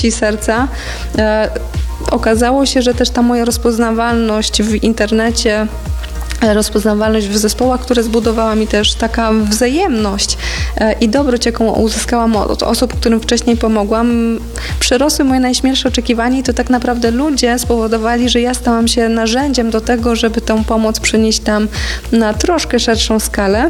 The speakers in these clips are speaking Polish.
kości serca. Okazało się, że też ta moja rozpoznawalność w internecie, rozpoznawalność w zespołach, które zbudowała mi też taka wzajemność i dobroć, jaką uzyskałam od osób, którym wcześniej pomogłam, przerosły moje najśmielsze oczekiwania i to tak naprawdę ludzie spowodowali, że ja stałam się narzędziem do tego, żeby tę pomoc przenieść tam na troszkę szerszą skalę.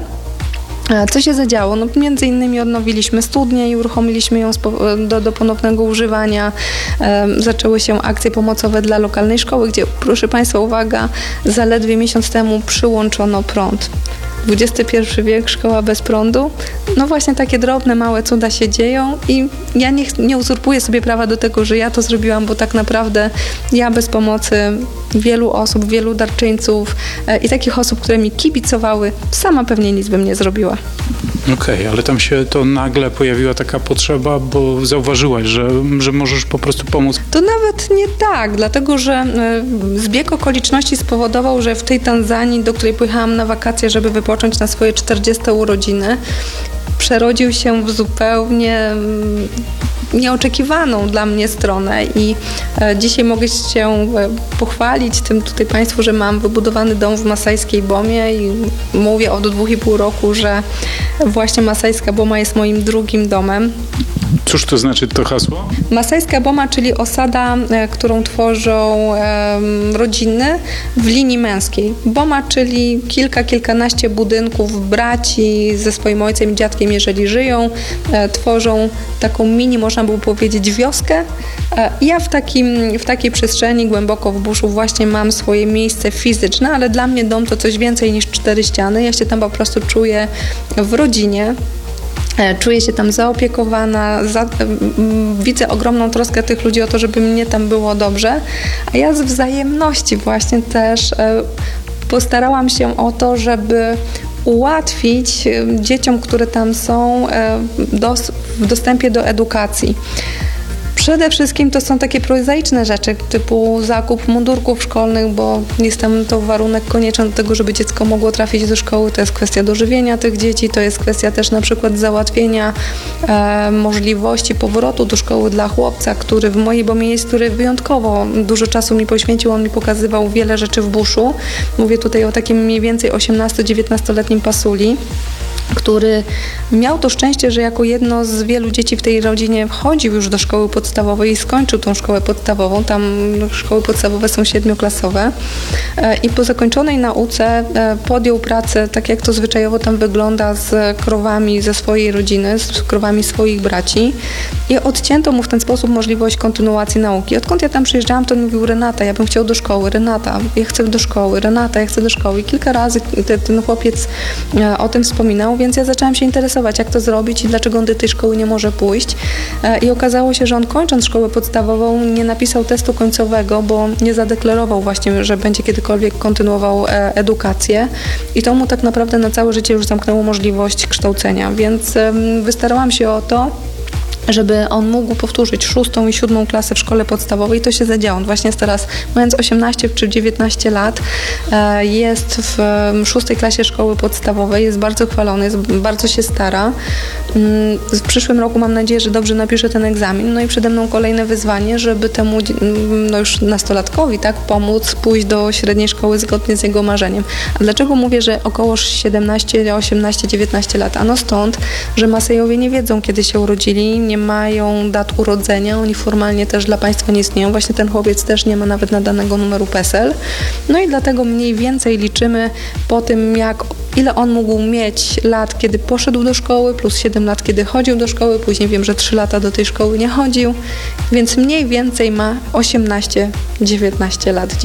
Co się zadziało? No, między innymi odnowiliśmy studnię i uruchomiliśmy ją do ponownego używania. Zaczęły się akcje pomocowe dla lokalnej szkoły, gdzie, proszę Państwa, uwaga, zaledwie miesiąc temu przyłączono prąd. XXI wiek, szkoła bez prądu. No właśnie takie drobne, małe cuda się dzieją i ja nie uzurpuję sobie prawa do tego, że ja to zrobiłam, bo tak naprawdę ja bez pomocy wielu osób, wielu darczyńców i takich osób, które mi kibicowały, sama pewnie nic bym nie zrobiła. Okej, ale tam się to nagle pojawiła taka potrzeba, bo zauważyłaś, że możesz po prostu pomóc. To nawet nie tak, dlatego że zbieg okoliczności spowodował, że w tej Tanzanii, do której pojechałam na wakacje, żeby wypocząć na swoje 40. urodziny, przerodził się w zupełnie nieoczekiwaną dla mnie stronę i dzisiaj mogę się pochwalić tym tutaj Państwu, że mam wybudowany dom w Masajskiej Bomie i mówię od 2,5 roku, że właśnie Masajska Boma jest moim drugim domem. Cóż to znaczy to hasło? Masajska Boma, czyli osada, którą tworzą rodziny w linii męskiej. Boma, czyli kilkanaście budynków braci ze swoim ojcem i dziadkiem, jeżeli żyją, tworzą taką mini, można by powiedzieć, wioskę. Ja w takiej przestrzeni, głęboko w buszu, właśnie mam swoje miejsce fizyczne, ale dla mnie dom to coś więcej niż 4 ściany. Ja się tam po prostu czuję w rodzinie. Czuję się tam zaopiekowana, widzę ogromną troskę tych ludzi o to, żeby mnie tam było dobrze, a ja z wzajemności właśnie też postarałam się o to, żeby ułatwić dzieciom, które tam są, w dostępie do edukacji. Przede wszystkim to są takie prozaiczne rzeczy, typu zakup mundurków szkolnych, bo jest tam to warunek konieczny do tego, żeby dziecko mogło trafić do szkoły. To jest kwestia dożywienia tych dzieci, to jest kwestia też na przykład załatwienia możliwości powrotu do szkoły dla chłopca, który w mojej Bomie jest, który wyjątkowo dużo czasu mi poświęcił. On mi pokazywał wiele rzeczy w buszu. Mówię tutaj o takim mniej więcej 18-19-letnim pasuli, który miał to szczęście, że jako jedno z wielu dzieci w tej rodzinie wchodził już do szkoły podstawowej i skończył tą szkołę podstawową. Tam szkoły podstawowe są 7-klasowe i po zakończonej nauce podjął pracę, tak jak to zwyczajowo tam wygląda, z krowami ze swojej rodziny, z krowami swoich braci i odcięto mu w ten sposób możliwość kontynuacji nauki. Odkąd ja tam przyjeżdżałam, to on mówił: Renata, ja bym chciał do szkoły, Renata, ja chcę do szkoły, Renata, ja chcę do szkoły. I kilka razy ten chłopiec o tym wspominał, więc ja zaczęłam się interesować, jak to zrobić i dlaczego on do tej szkoły nie może pójść. I okazało się, że on, kończąc szkołę podstawową, nie napisał testu końcowego, bo nie zadeklarował właśnie, że będzie kiedykolwiek kontynuował edukację. I to mu tak naprawdę na całe życie już zamknęło możliwość kształcenia. Więc wystarałam się o to, żeby on mógł powtórzyć 6. i 7. klasę w szkole podstawowej. To się zadziało. On właśnie teraz, mając 18 czy 19 lat, jest w 6. klasie szkoły podstawowej, jest bardzo chwalony, bardzo się stara. W przyszłym roku mam nadzieję, że dobrze napisze ten egzamin. No i przede mną kolejne wyzwanie, żeby temu już nastolatkowi pomóc pójść do średniej szkoły zgodnie z jego marzeniem. A dlaczego mówię, że około 17, 18, 19 lat? Ano stąd, że Masejowie nie wiedzą, kiedy się urodzili, nie mają dat urodzenia, oni formalnie też dla państwa nie istnieją. Właśnie ten chłopiec też nie ma nawet nadanego numeru PESEL. No i dlatego mniej więcej liczymy po tym, ile on mógł mieć lat, kiedy poszedł do szkoły, plus 7 lat, kiedy chodził do szkoły. Później wiem, że 3 lata do tej szkoły nie chodził, więc mniej więcej ma 18-19 lat.